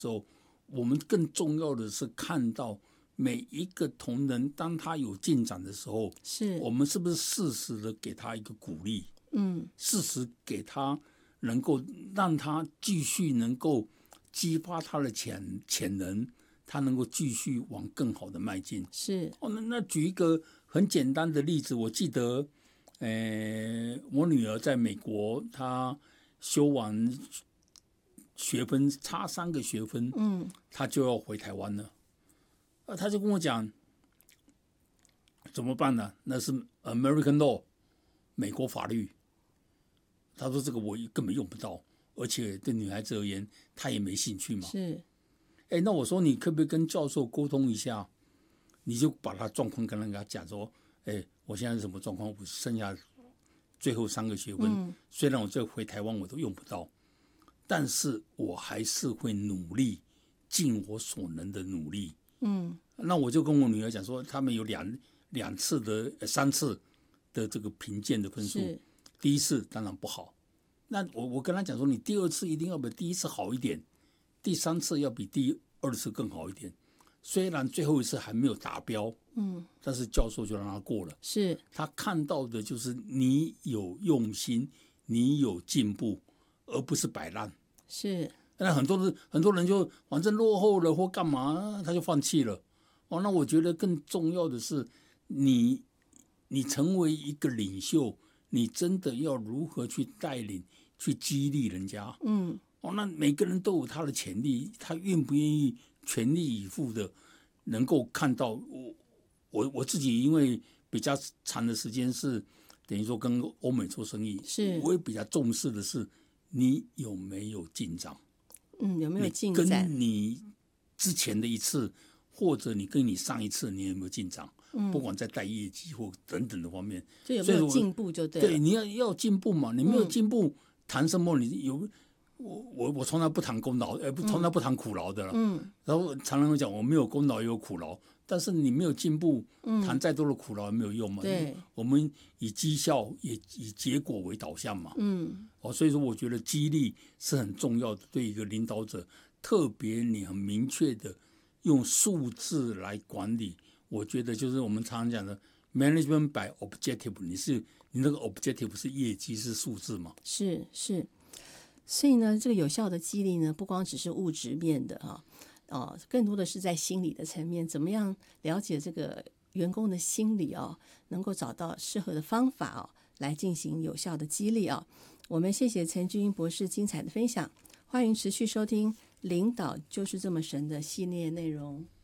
我们更重要的是看到每一个同仁，当他有进展的时候，我们是不是适时的给他一个鼓励？适时给他能够让他继续能够激发他的潜能，他能够继续往更好的迈进。那举一个很简单的例子，我记得，我女儿在美国，她修完学分差3个学分，她就要回台湾了。她就跟我讲，怎么办呢？那是 American Law， 美国法律。她说这个我根本用不到，而且对女孩子而言，她也没兴趣嘛。那我说你可不可以跟教授沟通一下？你就把他状况跟他讲说，我现在是什么状况？我剩下最后3个学分，虽然我这回台湾我都用不到，但是我还是会努力，尽我所能的努力。那我就跟我女儿讲说，他们有3次的这个评鉴的分数，第一次当然不好，那我跟他讲说，你第2次一定要比第1次好一点，第3次要比第2次更好一点。虽然最后一次还没有达标，但是教授就让他过了。他看到的就是你有用心，你有进步，而不是摆烂。那很多人就反正落后了或干嘛，他就放弃了。那我觉得更重要的是，你成为一个领袖，你真的要如何去带领，去激励人家。那每个人都有他的潜力，他愿不愿意全力以赴的能够看到我自己，因为比较长的时间是等于说跟欧美做生意，我也比较重视的是你有没有进展， 有没有进展， 跟你之前的一次或者你跟你上一次你有没有进展，不管在带业绩或等等的方面， 就有没有进步就对了。 对，你要进步嘛，你没有进步，谈什么？你有我从来不谈功劳，从来不谈苦劳的了。然后常常会讲我没有功劳也有苦劳，但是你没有进步，谈再多的苦劳也没有用嘛。 对， 我们以绩效也以结果为导向嘛。所以说我觉得激励是很重要的，对一个领导者，特别你很明确的用数字来管理，我觉得就是我们常常讲的 management by objective， 你那个 objective 是业绩是数字嘛？ 是。所以呢，这个有效的激励呢，不光只是物质面的更多的是在心理的层面，怎么样了解这个员工的心理能够找到适合的方法来进行有效的激励我们谢谢陈俊英博士精彩的分享，欢迎持续收听《领导就是这么神》的系列内容。